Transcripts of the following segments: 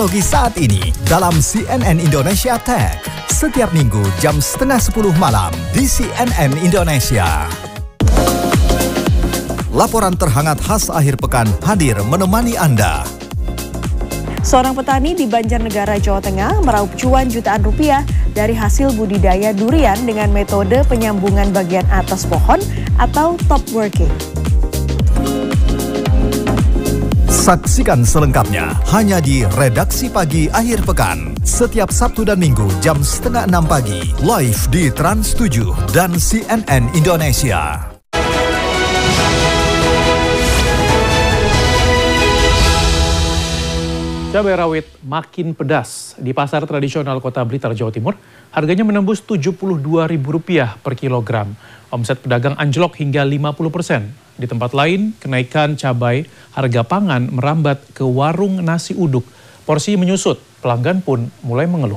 Teknologi saat ini dalam CNN Indonesia Tech. Setiap minggu jam 9:30 malam di CNN Indonesia. Laporan terhangat khas akhir pekan hadir menemani Anda. Seorang petani di Banjarnegara, Jawa Tengah meraup cuan jutaan rupiah dari hasil budidaya durian dengan metode penyambungan bagian atas pohon atau top working. Saksikan selengkapnya hanya di Redaksi Pagi Akhir Pekan. Setiap Sabtu dan Minggu jam 5:30 pagi. Live di Trans 7 dan CNN Indonesia. Cabai rawit makin pedas di pasar tradisional Kota Blitar, Jawa Timur. Harganya menembus Rp72.000 per kilogram. Omset pedagang anjlok hingga 50%. Di tempat lain, kenaikan cabai harga pangan merambat ke warung nasi uduk. Porsi menyusut, pelanggan pun mulai mengeluh.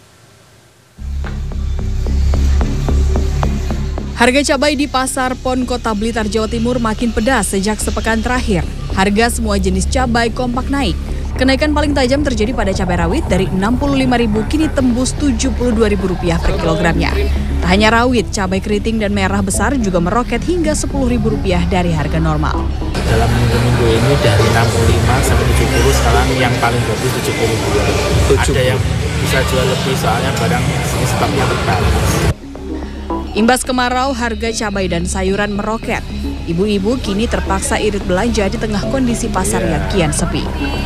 Harga cabai di Pasar Pon Kota Blitar, Jawa Timur makin pedas sejak sepekan terakhir. Harga semua jenis cabai kompak naik. Kenaikan paling tajam terjadi pada cabai rawit dari Rp65.000 kini tembus Rp72.000 per kilogramnya. Tak hanya rawit, cabai keriting dan merah besar juga meroket hingga Rp10.000 dari harga normal. Dalam minggu-minggu ini dari 65 sampai 70, sekarang yang paling bagus 72. Ada yang bisa jual lebih soalnya barang stoknya terbatas. Imbas kemarau, harga cabai dan sayuran meroket. Ibu-ibu kini terpaksa irit belanja di tengah kondisi pasar yang kian sepi.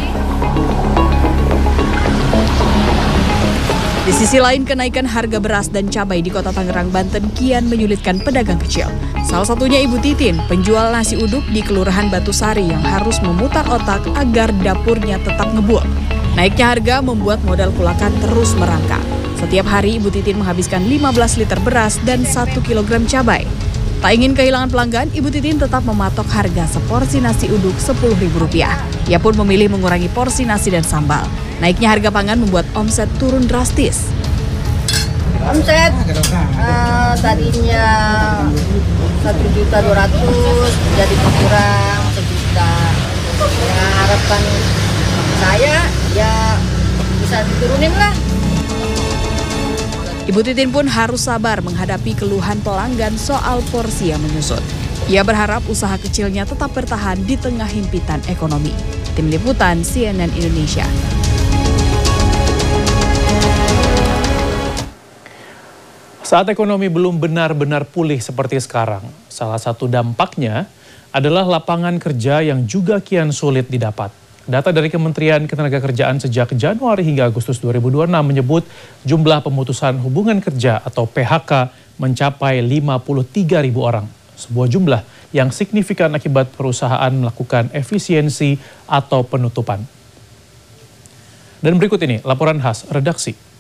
Di sisi lain, kenaikan harga beras dan cabai di Kota Tangerang, Banten kian menyulitkan pedagang kecil. Salah satunya Ibu Titin, penjual nasi uduk di Kelurahan Batusari yang harus memutar otak agar dapurnya tetap ngebul. Naiknya harga membuat modal kulakan terus merangkak. Setiap hari Ibu Titin menghabiskan 15 liter beras dan 1 kilogram cabai. Tak ingin kehilangan pelanggan, Ibu Titin tetap mematok harga seporsi nasi uduk Rp10.000. Ia pun memilih mengurangi porsi nasi dan sambal. Naiknya harga pangan membuat omset turun drastis. Omset tadinya 1.200.000 jadi berkurang 1 juta. Ya, harapan saya ya bisa diturunin lah. Ibu Titin pun harus sabar menghadapi keluhan pelanggan soal porsi yang menyusut. Ia berharap usaha kecilnya tetap bertahan di tengah himpitan ekonomi. Tim Liputan CNN Indonesia. Saat ekonomi belum benar-benar pulih seperti sekarang, salah satu dampaknya adalah lapangan kerja yang juga kian sulit didapat. Data dari Kementerian Ketenagakerjaan sejak Januari hingga Agustus 2026 menyebut jumlah pemutusan hubungan kerja atau PHK mencapai 53.000 orang. Sebuah jumlah yang signifikan akibat perusahaan melakukan efisiensi atau penutupan. Dan berikut ini laporan khas redaksi.